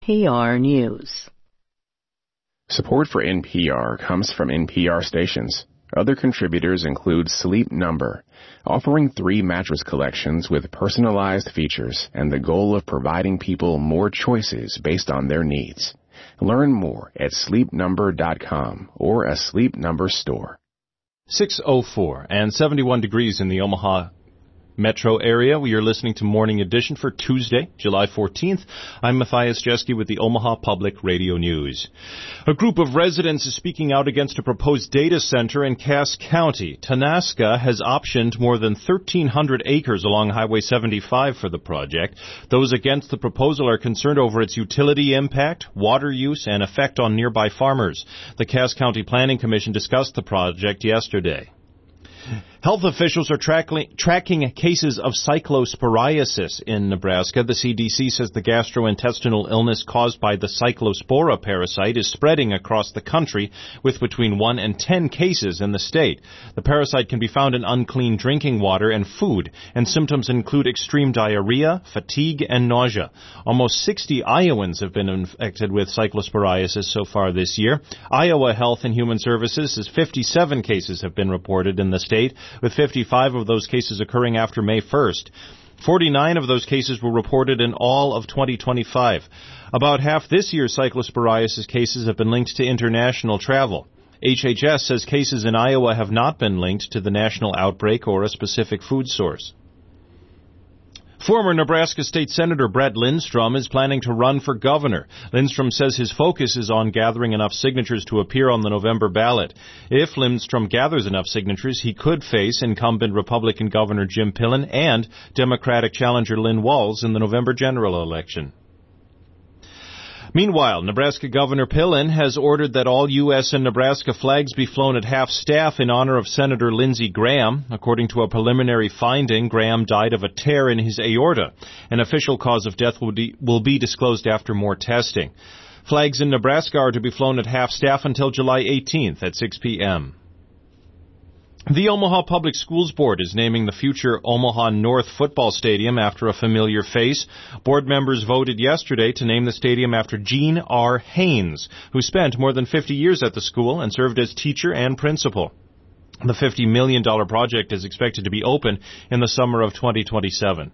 NPR News. Support for NPR comes from NPR stations. Other contributors include Sleep Number, offering 3 mattress collections with personalized features and the goal of providing people more choices based on their needs. Learn more at sleepnumber.com or a Sleep Number store. 6:04 and 71 degrees in the Omaha metro area. We are listening to Morning Edition for Tuesday, July 14th. I'm Matthias Jeske with the Omaha Public Radio News. A group of residents is speaking out against a proposed data center in Cass County. Tenaska has optioned more than 1,300 acres along Highway 75 for the project. Those against the proposal are concerned over its utility impact, water use, and effect on nearby farmers. The Cass County Planning Commission discussed the project yesterday. Health officials are tracking cases of cyclosporiasis in Nebraska. The CDC says the gastrointestinal illness caused by the cyclospora parasite is spreading across the country, with between 1 and 10 cases in the state. The parasite can be found in unclean drinking water and food, and symptoms include extreme diarrhea, fatigue, and nausea. Almost 60 Iowans have been infected with cyclosporiasis so far this year. Iowa Health and Human Services says 57 cases have been reported in the state, with 55 of those cases occurring after May 1st. 49 of those cases were reported in all of 2025. About half this year's cyclosporiasis cases have been linked to international travel. HHS says cases in Iowa have not been linked to the national outbreak or a specific food source. Former Nebraska State Senator Brett Lindstrom is planning to run for governor. Lindstrom says his focus is on gathering enough signatures to appear on the November ballot. If Lindstrom gathers enough signatures, he could face incumbent Republican Governor Jim Pillen and Democratic challenger Lynn Walz in the November general election. Meanwhile, Nebraska Governor Pillen has ordered that all U.S. and Nebraska flags be flown at half-staff in honor of Senator Lindsey Graham. According to a preliminary finding, Graham died of a tear in his aorta. An official cause of death will be disclosed after more testing. Flags in Nebraska are to be flown at half-staff until July 18th at 6 p.m. The Omaha Public Schools Board is naming the future Omaha North Football Stadium after a familiar face. Board members voted yesterday to name the stadium after Gene R. Haynes, who spent more than 50 years at the school and served as teacher and principal. The $50 million project is expected to be open in the summer of 2027.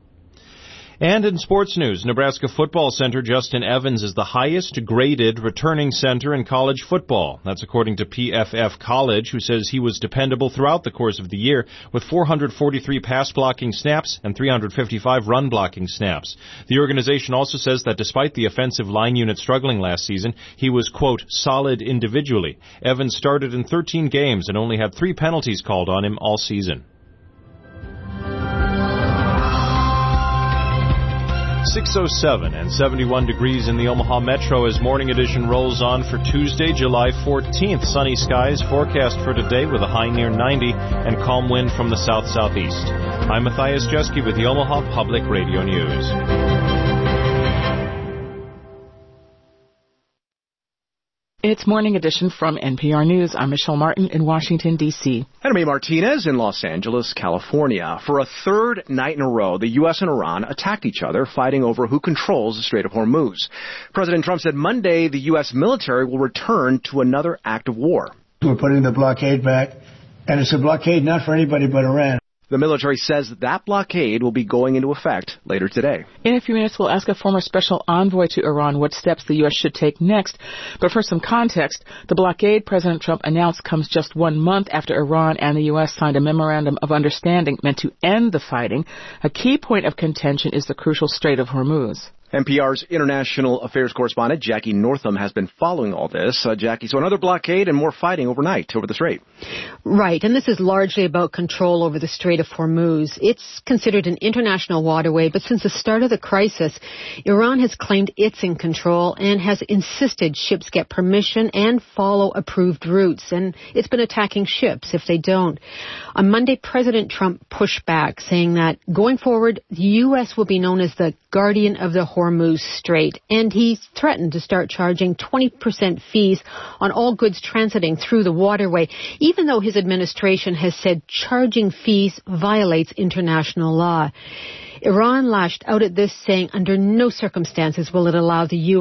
And in sports news, Nebraska football center Justin Evans is the highest-graded returning center in college football. That's according to PFF College, who says he was dependable throughout the course of the year with 443 pass-blocking snaps and 355 run-blocking snaps. The organization also says that despite the offensive line unit struggling last season, he was, quote, solid individually. Evans started in 13 games and only had 3 penalties called on him all season. 6:07 and 71 degrees in the Omaha Metro as Morning Edition rolls on for Tuesday, July 14th. Sunny skies forecast for today with a high near 90 and calm wind from the south-southeast. I'm Matthias Jeske with the Omaha Public Radio News. It's Morning Edition from NPR News. I'm Michelle Martin in Washington, D.C. And I'm Martinez in Los Angeles, California. For a third night in a row, the U.S. and Iran attacked each other, fighting over who controls the Strait of Hormuz. President Trump said Monday the U.S. military will return to another act of war. We're putting the blockade back, and it's a blockade not for anybody but Iran. The military says that blockade will be going into effect later today. In a few minutes, we'll ask a former special envoy to Iran what steps the U.S. should take next. But for some context, the blockade President Trump announced comes just 1 month after Iran and the U.S. signed a memorandum of understanding meant to end the fighting. A key point of contention is the crucial Strait of Hormuz. NPR's international affairs correspondent Jackie Northam has been following all this. Jackie, so another blockade and more fighting overnight over the strait. Right, and this is largely about control over the Strait of Hormuz. It's considered an international waterway, but since the start of the crisis, Iran has claimed it's in control and has insisted ships get permission and follow approved routes, and it's been attacking ships if they don't. On Monday, President Trump pushed back, saying that going forward, the U.S. will be known as the guardian of the Hormuz Strait, and he threatened to start charging 20% fees on all goods transiting through the waterway, even though his administration has said charging fees violates international law. Iran lashed out at this, saying under no circumstances will it allow the